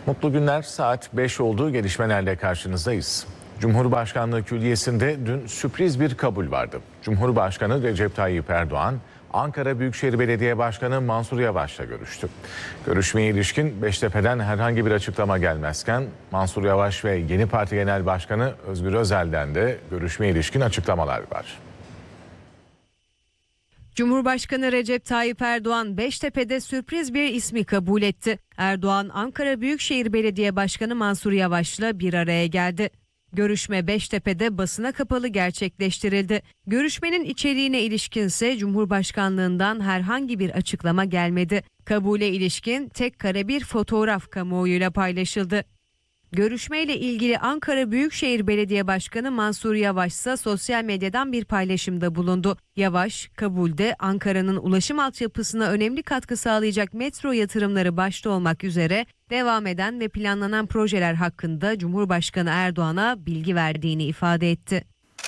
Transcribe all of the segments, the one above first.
Mutlu günler, saat 5 olduğu gelişmelerle karşınızdayız. Cumhurbaşkanlığı Külliyesi'nde dün sürpriz bir kabul vardı. Cumhurbaşkanı Recep Tayyip Erdoğan, Ankara Büyükşehir Belediye Başkanı Mansur Yavaş'la görüştü. Görüşmeye ilişkin Beştepe'den herhangi bir açıklama gelmezken Mansur Yavaş ve Yeni Parti Genel Başkanı Özgür Özel'den de görüşmeye ilişkin açıklamalar var. Cumhurbaşkanı Recep Tayyip Erdoğan Beştepe'de sürpriz bir ismi kabul etti. Erdoğan, Ankara Büyükşehir Belediye Başkanı Mansur Yavaş'la bir araya geldi. Görüşme Beştepe'de basına kapalı gerçekleştirildi. Görüşmenin içeriğine ilişkinse Cumhurbaşkanlığından herhangi bir açıklama gelmedi. Kabule ilişkin tek kare bir fotoğraf kamuoyuyla paylaşıldı. Görüşmeyle ilgili Ankara Büyükşehir Belediye Başkanı Mansur Yavaş ise sosyal medyadan bir paylaşımda bulundu. Yavaş, kabulde Ankara'nın ulaşım altyapısına önemli katkı sağlayacak metro yatırımları başta olmak üzere devam eden ve planlanan projeler hakkında Cumhurbaşkanı Erdoğan'a bilgi verdiğini ifade etti.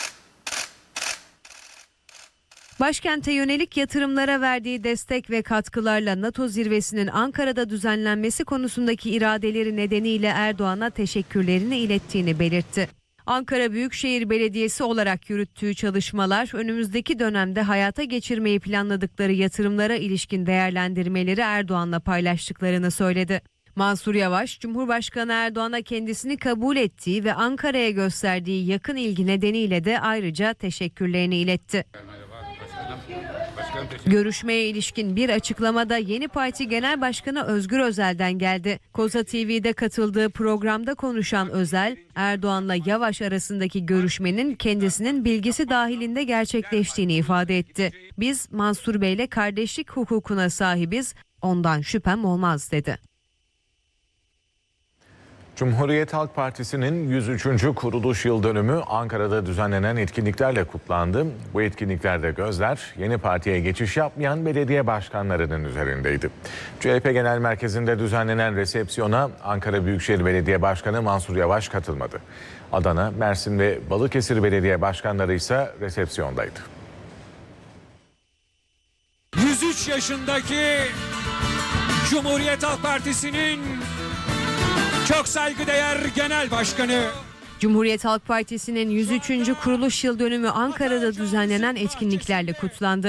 Başkente yönelik yatırımlara verdiği destek ve katkılarla NATO zirvesinin Ankara'da düzenlenmesi konusundaki iradeleri nedeniyle Erdoğan'a teşekkürlerini ilettiğini belirtti. Ankara Büyükşehir Belediyesi olarak yürüttüğü çalışmalar önümüzdeki dönemde hayata geçirmeyi planladıkları yatırımlara ilişkin değerlendirmeleri Erdoğan'la paylaştıklarını söyledi. Mansur Yavaş, Cumhurbaşkanı Erdoğan'a kendisini kabul ettiği ve Ankara'ya gösterdiği yakın ilgi nedeniyle de ayrıca teşekkürlerini iletti. Görüşmeye ilişkin bir açıklamada Yeni Parti Genel Başkanı Özgür Özel'den geldi. Koza TV'de katıldığı programda konuşan Özel, Erdoğan'la Yavaş arasındaki görüşmenin kendisinin bilgisi dahilinde gerçekleştiğini ifade etti. Biz Mansur Bey'le kardeşlik hukukuna sahibiz, ondan şüphem olmaz dedi. Cumhuriyet Halk Partisi'nin 103. kuruluş yıl dönümü Ankara'da düzenlenen etkinliklerle kutlandı. Bu etkinliklerde gözler Yeni Parti'ye geçiş yapmayan belediye başkanlarının üzerindeydi. CHP Genel Merkezi'nde düzenlenen resepsiyona Ankara Büyükşehir Belediye Başkanı Mansur Yavaş katılmadı. Adana, Mersin ve Balıkesir Belediye Başkanları ise resepsiyondaydı. 103 yaşındaki Cumhuriyet Halk Partisi'nin çok saygıdeğer Genel Başkanı. Cumhuriyet Halk Partisi'nin 103. kuruluş yıl dönümü Ankara'da düzenlenen etkinliklerle kutlandı.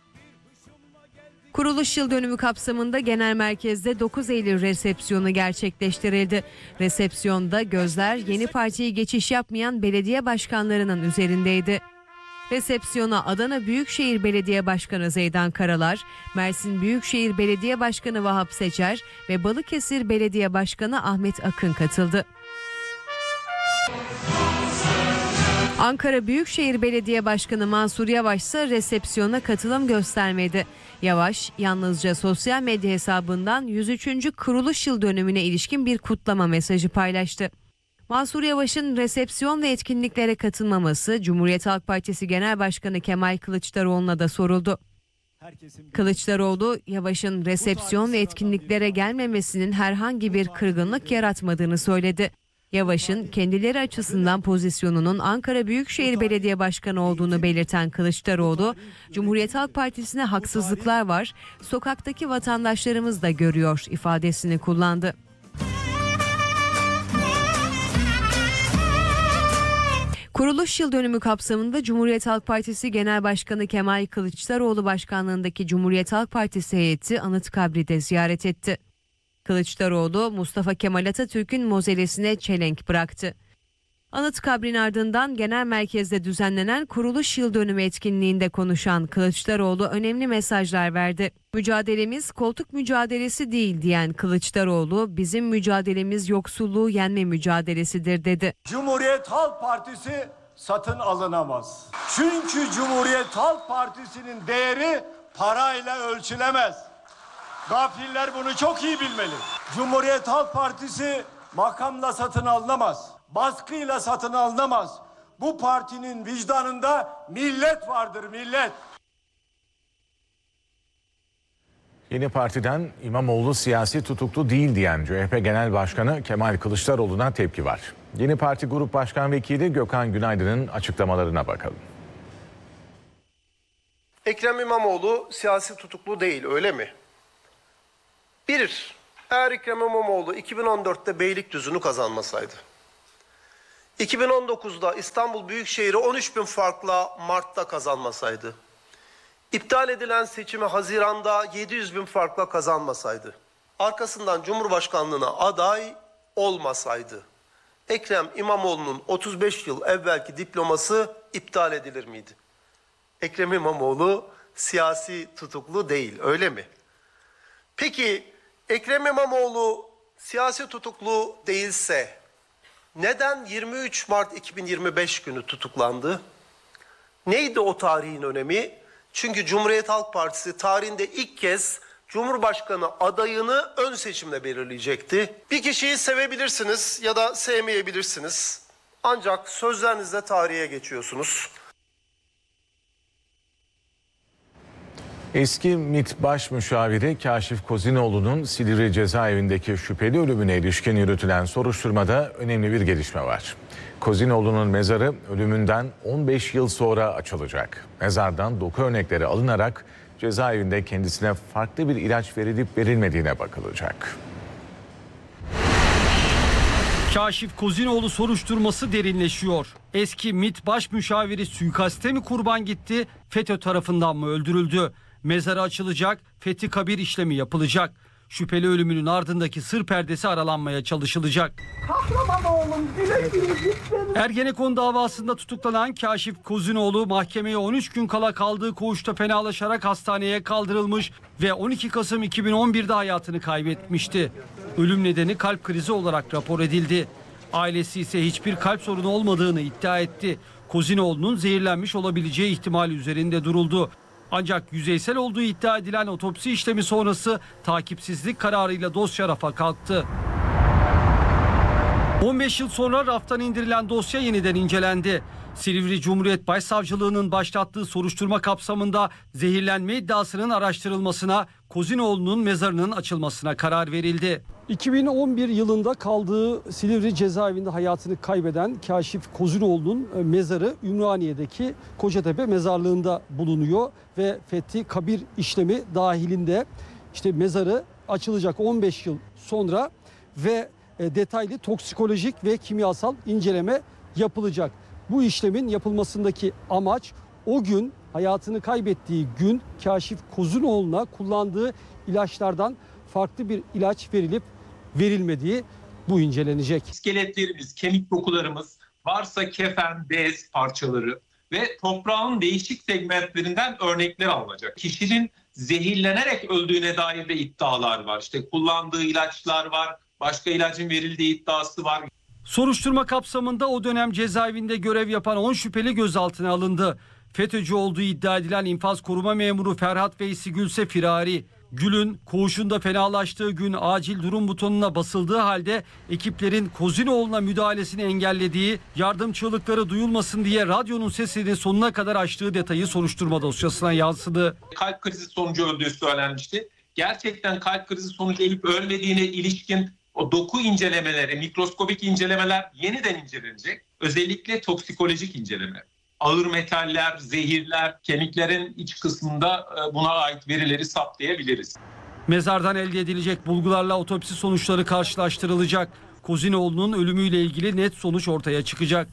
Kuruluş yıl dönümü kapsamında genel merkezde 9 Eylül resepsiyonu gerçekleştirildi. Resepsiyonda gözler Yeni Parti'ye geçiş yapmayan belediye başkanlarının üzerindeydi. Resepsiyona Adana Büyükşehir Belediye Başkanı Zeydan Karalar, Mersin Büyükşehir Belediye Başkanı Vahap Seçer ve Balıkesir Belediye Başkanı Ahmet Akın katıldı. Ankara Büyükşehir Belediye Başkanı Mansur Yavaş ise resepsiyona katılım göstermedi. Yavaş yalnızca sosyal medya hesabından 103. kuruluş yıl dönümüne ilişkin bir kutlama mesajı paylaştı. Mansur Yavaş'ın resepsiyon ve etkinliklere katılmaması Cumhuriyet Halk Partisi Genel Başkanı Kemal Kılıçdaroğlu'na da soruldu. Kılıçdaroğlu, Yavaş'ın resepsiyon ve etkinliklere gelmemesinin herhangi bir kırgınlık yaratmadığını söyledi. Yavaş'ın kendileri açısından pozisyonunun Ankara Büyükşehir Belediye Başkanı olduğunu belirten Kılıçdaroğlu, Cumhuriyet Halk Partisi'ne haksızlıklar var, sokaktaki vatandaşlarımız da görüyor ifadesini kullandı. Kuruluş yıl dönümü kapsamında Cumhuriyet Halk Partisi Genel Başkanı Kemal Kılıçdaroğlu başkanlığındaki Cumhuriyet Halk Partisi heyeti Anıtkabir'i de ziyaret etti. Kılıçdaroğlu, Mustafa Kemal Atatürk'ün mozelesine çelenk bıraktı. Anıtkabir'in ardından genel merkezde düzenlenen kuruluş yıl dönümü etkinliğinde konuşan Kılıçdaroğlu önemli mesajlar verdi. Mücadelemiz koltuk mücadelesi değil diyen Kılıçdaroğlu, bizim mücadelemiz yoksulluğu yenme mücadelesidir dedi. Cumhuriyet Halk Partisi satın alınamaz. Çünkü Cumhuriyet Halk Partisi'nin değeri parayla ölçülemez. Gafiller bunu çok iyi bilmeli. Cumhuriyet Halk Partisi makamla satın alınamaz. Baskıyla satın alınamaz. Bu partinin vicdanında millet vardır, millet. Yeni Parti'den İmamoğlu siyasi tutuklu değil diyen CHP Genel Başkanı Kemal Kılıçdaroğlu'na tepki var. Yeni Parti Grup Başkan Vekili Gökhan Günaydın'ın açıklamalarına bakalım. Ekrem İmamoğlu siyasi tutuklu değil, öyle mi? Bir, Eğer Ekrem İmamoğlu 2014'te Beylikdüzü'nü kazanmasaydı, 2019'da İstanbul Büyükşehir'i 13.000 farkla Mart'ta kazanmasaydı, iptal edilen seçimi Haziran'da 700.000 farkla kazanmasaydı, arkasından Cumhurbaşkanlığına aday olmasaydı, Ekrem İmamoğlu'nun 35 yıl evvelki diploması iptal edilir miydi? Ekrem İmamoğlu siyasi tutuklu değil, öyle mi? Peki Ekrem İmamoğlu siyasi tutuklu değilse neden 23 Mart 2025 günü tutuklandı? Neydi o tarihin önemi? Çünkü Cumhuriyet Halk Partisi tarihinde ilk kez Cumhurbaşkanı adayını ön seçimle belirleyecekti. Bir kişiyi sevebilirsiniz ya da sevmeyebilirsiniz. Ancak sözlerinizle tarihe geçiyorsunuz. Eski MİT Baş Müşaviri Kaşif Kozinoğlu'nun Silivri cezaevindeki şüpheli ölümüne ilişkin yürütülen soruşturmada önemli bir gelişme var. Kozinoğlu'nun mezarı ölümünden 15 yıl sonra açılacak. Mezardan doku örnekleri alınarak cezaevinde kendisine farklı bir ilaç verilip verilmediğine bakılacak. Kaşif Kozinoğlu soruşturması derinleşiyor. Eski MİT Baş Müşaviri suikaste mi kurban gitti, FETÖ tarafından mı öldürüldü? Mezarı açılacak, fethi kabir işlemi yapılacak. Şüpheli ölümünün ardındaki sır perdesi aralanmaya çalışılacak. Kahraman oğlum, güle güle gitsin. Ergenekon davasında tutuklanan Kaşif Kozinoğlu mahkemeye 13 gün kala kaldığı koğuşta fenalaşarak hastaneye kaldırılmış ve 12 Kasım 2011'de hayatını kaybetmişti. Ölüm nedeni kalp krizi olarak rapor edildi. Ailesi ise hiçbir kalp sorunu olmadığını iddia etti. Kozinoğlu'nun zehirlenmiş olabileceği ihtimali üzerinde duruldu. Ancak yüzeysel olduğu iddia edilen otopsi işlemi sonrası takipsizlik kararıyla dosya rafa kalktı. 15 yıl sonra raftan indirilen dosya yeniden incelendi. Silivri Cumhuriyet Başsavcılığı'nın başlattığı soruşturma kapsamında zehirlenme iddiasının araştırılmasına, Kozinoğlu'nun mezarının açılmasına karar verildi. 2011 yılında kaldığı Silivri cezaevinde hayatını kaybeden Kaşif Kozinoğlu'nun mezarı Ümraniye'deki Kocatepe mezarlığında bulunuyor ve fethi kabir işlemi dahilinde işte mezarı açılacak 15 yıl sonra ve detaylı toksikolojik ve kimyasal inceleme yapılacak. Bu işlemin yapılmasındaki amaç o gün hayatını kaybettiği gün Kaşif Kozinoğlu'na kullandığı ilaçlardan farklı bir ilaç verilip verilmediği bu incelenecek. İskeletlerimiz, kemik dokularımız, varsa kefen, bez parçaları ve toprağın değişik segmentlerinden örnekler alınacak. Kişinin zehirlenerek öldüğüne dair de iddialar var. İşte kullandığı ilaçlar var, başka ilacın verildiği iddiası var. Soruşturma kapsamında o dönem cezaevinde görev yapan 10 şüpheli gözaltına alındı. FETÖ'cü olduğu iddia edilen infaz koruma memuru Ferhat Veysi Gülse firari. Gül'ün koğuşunda fenalaştığı gün acil durum butonuna basıldığı halde ekiplerin Kozinoğlu'na müdahalesini engellediği, yardım çığlıkları duyulmasın diye radyonun sesini sonuna kadar açtığı detayı soruşturma dosyasına yansıdı. Kalp krizi sonucu öldüğü söylenmişti. Gerçekten kalp krizi sonucu ölüp ölmediğine ilişkin o doku incelemeleri, mikroskobik incelemeler yeniden incelenecek. Özellikle toksikolojik inceleme. Ağır metaller, zehirler, kemiklerin iç kısmında buna ait verileri saptayabiliriz. Mezardan elde edilecek bulgularla otopsi sonuçları karşılaştırılacak. Kozinoğlu'nun ölümüyle ilgili net sonuç ortaya çıkacak.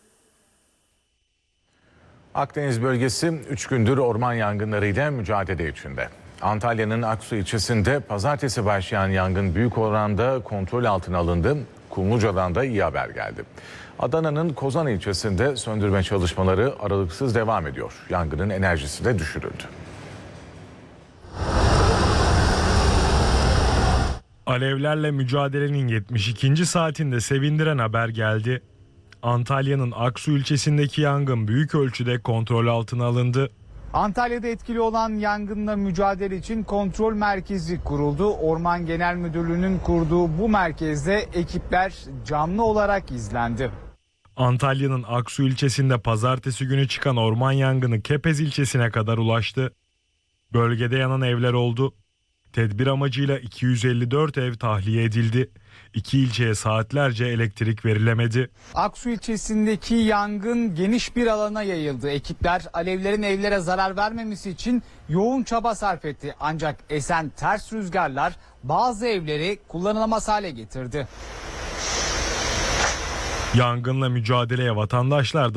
Akdeniz bölgesi 3 gündür orman yangınlarıyla mücadele içinde. Antalya'nın Aksu ilçesinde pazartesi başlayan yangın büyük oranda kontrol altına alındı. Kumluca'dan da iyi haber geldi. Adana'nın Kozan ilçesinde söndürme çalışmaları aralıksız devam ediyor. Yangının enerjisi de düşürüldü. Alevlerle mücadelenin 72. saatinde sevindiren haber geldi. Antalya'nın Aksu ilçesindeki yangın büyük ölçüde kontrol altına alındı. Antalya'da etkili olan yangınla mücadele için kontrol merkezi kuruldu. Orman Genel Müdürlüğü'nün kurduğu bu merkezde ekipler canlı olarak izlendi. Antalya'nın Aksu ilçesinde pazartesi günü çıkan orman yangını Kepez ilçesine kadar ulaştı. Bölgede yanan evler oldu. Tedbir amacıyla 254 ev tahliye edildi. 2 ilçeye saatlerce elektrik verilemedi. Aksu ilçesindeki yangın geniş bir alana yayıldı. Ekipler alevlerin evlere zarar vermemesi için yoğun çaba sarf etti. Ancak esen ters rüzgarlar bazı evleri kullanılamaz hale getirdi. Yangınla mücadeleye vatandaşlar da